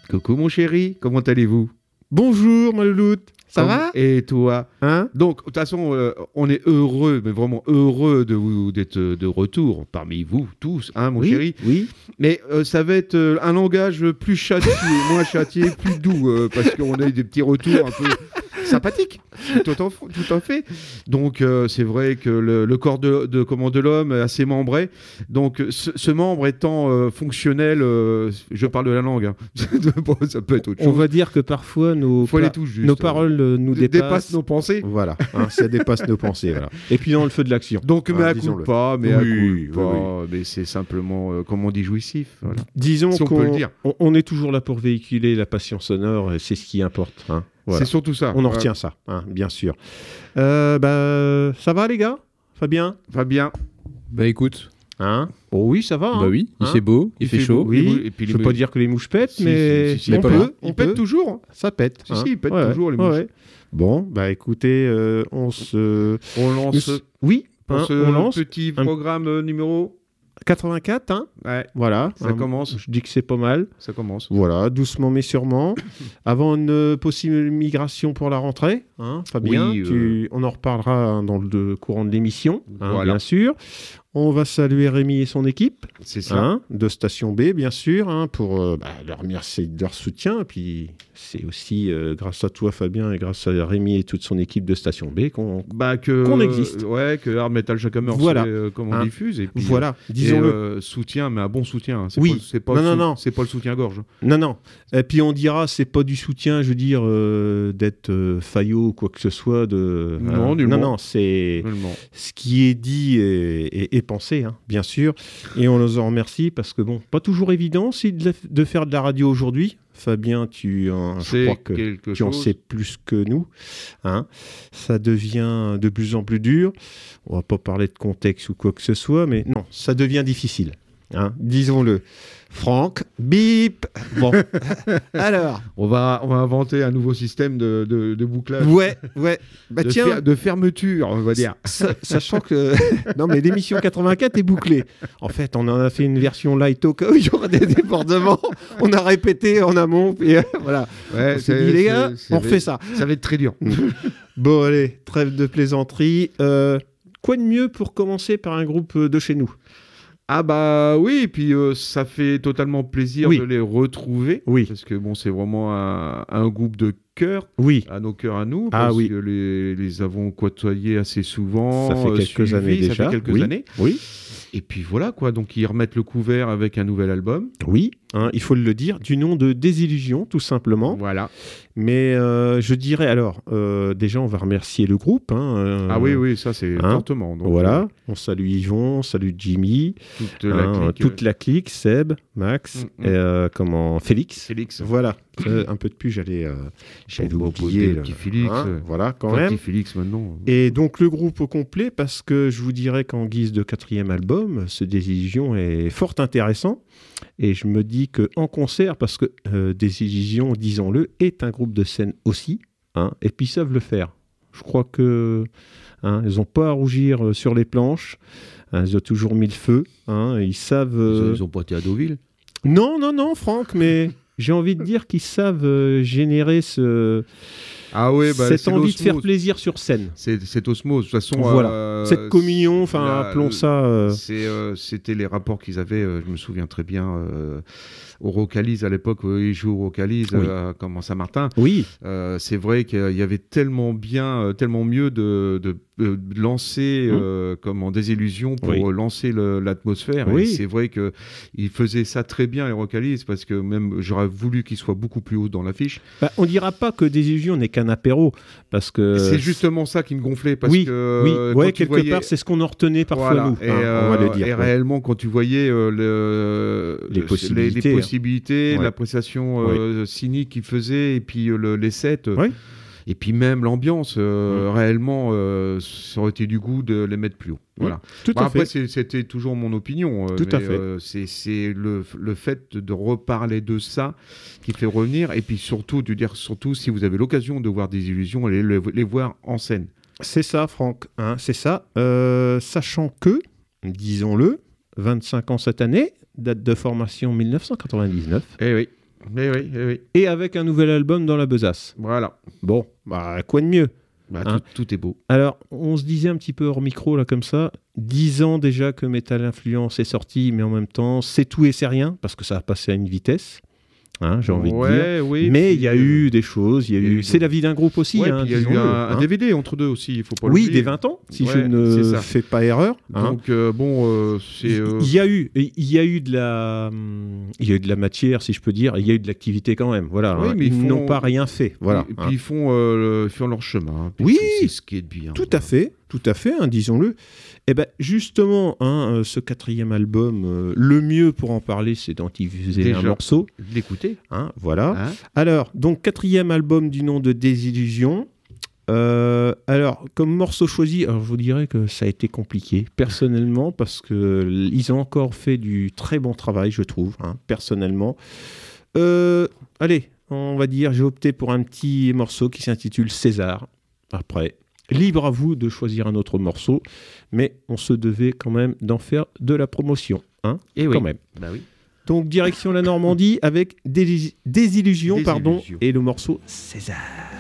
Coucou mon chéri, comment allez-vous? Bonjour ma louloute, ça va? Et toi? Donc, de toute façon, on est heureux, mais vraiment heureux d'être de retour parmi vous tous, hein, mon chéri? Oui. Mais ça va être un langage plus châtié, moins châtié, plus doux, parce qu'on a eu des petits retours un peu sympathiques, tout à fait. Donc, c'est vrai que le corps de l'homme est assez membré. Donc, ce membre étant fonctionnel, je parle de la langue, hein. Bon, ça peut être autre chose. On va dire que parfois nos paroles nous dépassent nos pensées. Voilà, ça dépasse nos pensées. Voilà. Et puis dans le feu de l'action. Donc, mais c'est simplement, comme on dit, jouissif. Voilà. Disons si on peut le dire. On est toujours là pour véhiculer la passion sonore, et c'est ce qui importe. Hein. Voilà. C'est surtout ça. On en retient ça, hein, bien sûr. Ça va les gars? Fabien? Bah écoute. Hein? Oh oui, ça va. Hein? Bah oui, il fait beau, il fait chaud. Oui. Et puis je ne veux pas dire que les mouches pètent, mais on pète toujours. Ça pète. Si, il pète toujours les mouches. Ouais. Bon, bah écoutez, on lance. Oui, pour ce lance petit programme numéro 84, hein? Ouais. Voilà. Ça commence. Je dis que c'est pas mal. Ça commence. Voilà, doucement mais sûrement. Avant une possible migration pour la rentrée, hein, Fabien, on en reparlera dans le courant de l'émission, hein, bien sûr. On va saluer Rémi et son équipe. C'est ça. Hein, de Station B, bien sûr, hein, pour leur remercier de leur soutien. Et puis, c'est aussi grâce à toi, Fabien, et grâce à Rémi et toute son équipe de Station B qu'on existe. Que Hard Metal Jackhammer, comme on diffuse. Et puis, voilà, disons-le. Soutien, mais un bon soutien. C'est pas le soutien-gorge. Non. Et puis, on dira, c'est pas du soutien, je veux dire, d'être faillot ou quoi que ce soit. Non, c'est ce qui est dit et pensé, hein, bien sûr, et on les en remercie parce que bon, pas toujours évident de faire de la radio aujourd'hui. Fabien, je crois que tu en sais plus que nous, hein. Ça devient de plus en plus dur. On va pas parler de contexte ou quoi que ce soit, mais non, ça devient difficile, hein, disons-le. Franck, bip. Bon, alors, on va inventer un nouveau système de bouclage. Ouais. Bah de fermeture, on va dire. Sachant que non, mais l'émission 84 est bouclée. En fait, on en a fait une version light au cas où il y aura des débordements. On a répété en amont, puis voilà. Ouais, on s'est dit les gars, on refait ça. Ça va être très dur. Bon, allez, trêve de plaisanterie. Quoi de mieux pour commencer par un groupe de chez nous? Ah bah oui, et puis ça fait totalement plaisir de les retrouver, parce que bon, c'est vraiment un groupe de cœur, à nos cœurs à nous, parce que les avons côtoyés assez souvent, ça fait quelques années déjà. Ça fait quelques années. Oui. Et puis voilà quoi, donc ils remettent le couvert avec un nouvel album. Oui, hein, il faut le dire, du nom de Désillusion, tout simplement. Voilà. Mais je dirais alors, déjà on va remercier le groupe. Hein, oui, ça c'est fortement. Donc, voilà, on salue Yvon, on salue Jimmy, toute la clique, Seb, Max, Félix. Voilà, un peu de plus, j'allais oublier le petit Félix. Voilà, quand même. Petit Félix maintenant. Et donc le groupe au complet, parce que je vous dirais qu'en guise de 4e album, ce Désillusion est fort intéressant. Et je me dis qu'en concert, parce que Désillusion, disons-le, est un groupe de scène aussi, hein, et puis ils savent le faire. Je crois que ils n'ont pas à rougir sur les planches, hein, ils ont toujours mis le feu, hein, ils savent... Ils n'ont pas été à Deauville? Non, Franck, mais j'ai envie de dire qu'ils savent générer cette envie de faire plaisir sur scène. Cette osmose. De toute façon, voilà. Cette communion, appelons ça... C'était les rapports qu'ils avaient, je me souviens très bien, au Rocalise à l'époque, où ils jouent au Rocalise, comme à Saint-Martin. Oui. C'est vrai qu'il y avait tellement mieux de lancer comme en Désillusion pour lancer l'atmosphère. Oui. Et c'est vrai qu'ils faisaient ça très bien, les Rocalise, parce que même j'aurais voulu qu'ils soient beaucoup plus haut dans l'affiche. On ne dira pas que Désillusion n'est qu'un apéro, parce que... C'est justement ça qui me gonflait, parce que... Oui, quelque part, c'est ce qu'on en retenait parfois, nous. Et, on va le dire. Et réellement, quand tu voyais les possibilités, l'appréciation cynique qu'ils faisaient, et puis les sets... Et puis même l'ambiance, réellement, ça aurait été du goût de les mettre plus haut. Voilà. Après, c'était toujours mon opinion. Tout à fait. C'est le fait de reparler de ça qui fait revenir. Et puis surtout, si vous avez l'occasion de voir Désillusion, allez les voir en scène. C'est ça, Franck. Hein, c'est ça. Sachant que, disons-le, 25 ans cette année, date de formation 1999. Eh oui. Oui. Et avec un nouvel album dans la besace. Voilà. Bon, quoi de mieux? Tout est beau. Alors, on se disait un petit peu hors micro, là, comme ça, 10 ans déjà que Metal Influence est sorti, mais en même temps, c'est tout et c'est rien, parce que ça a passé à une vitesse. J'ai envie de dire. Oui, mais il y a eu des choses. C'est la vie d'un groupe aussi. Il y a eu un DVD entre deux aussi, il faut pas l'oublier. Oui, des 20 ans, si je ne fais pas erreur. Donc, c'est... Il y a eu de la matière, si je peux dire. Il y a eu de l'activité quand même. Voilà. Oui, mais ils n'ont pas rien fait. Voilà. Et puis ils font leur chemin. Oui, c'est ce qui est bien. Tout à fait, disons-le. Et ben justement, ce 4e album, le mieux pour en parler, c'est d'en diffuser un morceau. L'écouter. Voilà. Alors, donc 4e album du nom de Désillusion. Alors, comme morceau choisi, je vous dirais que ça a été compliqué, personnellement, parce qu'ils ont encore fait du très bon travail, je trouve, personnellement. Allez, on va dire, j'ai opté pour un petit morceau qui s'intitule César. Après, libre à vous de choisir un autre morceau, mais on se devait quand même d'en faire de la promotion, Et quand même. Bah oui. Donc, direction la Normandie avec Désillusion, et le morceau César.